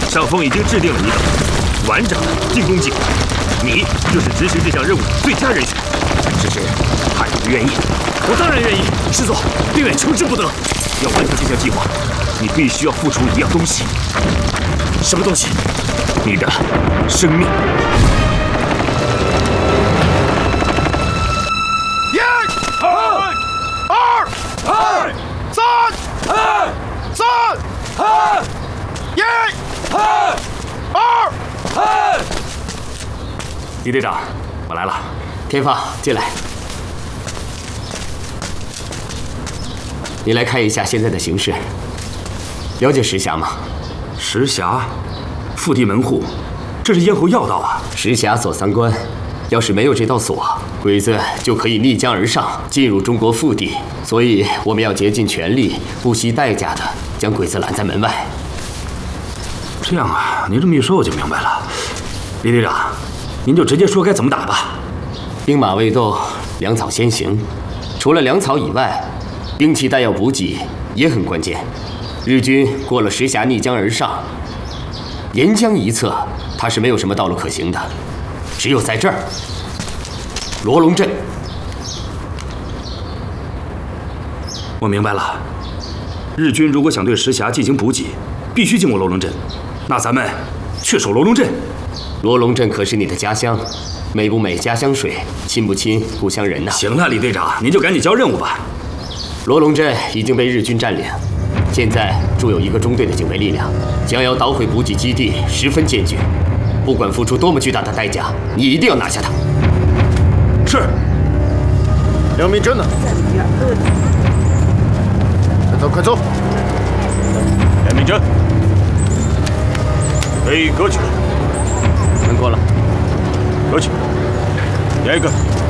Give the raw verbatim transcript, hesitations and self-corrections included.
上峰已经制定了一个完整的进攻计划，你就是执行这项任务的最佳人选。只是还愿不愿意？我当然愿意，师座，定远求之不得。要完成这项计划，你必须要付出一样东西。什么东西？你的生命。 一、二、二、二、三、二、三、二、一、二、二、二。 李队长，我来了。 天放，进来。你来看一下现在的形势，了解石峡吗？ 石峡，腹地门户，这是咽喉要道啊！ 石峡锁三关，要是没有这道锁，鬼子就可以逆江而上，进入中国腹地。所以我们要竭尽全力，不惜代价的将鬼子拦在门外。 这样啊，您这么一说我就明白了。李队长，您就直接说该怎么打吧。 兵马未动，粮草先行。除了粮草以外，兵器弹药补给也很关键。日军过了石峡逆江而上，沿江一侧它是没有什么道路可行的，只有在这儿，罗龙镇。 我明白了，日军如果想对石峡进行补给，必须经过罗龙镇。那咱们去守罗龙镇。 罗龙镇可是你的家乡，美不美家乡水，亲不亲故乡人呐、啊。 行了，李队长，您就赶紧交任务吧。 罗龙镇已经被日军占领，现在驻有一个中队的警卫力量，将要捣毁补给基地，十分艰巨。不管付出多么巨大的代价，你一定要拿下它。 是。 梁明真呢？快走，快走！ 梁明真，被革去。 门过了。 革去。下一个。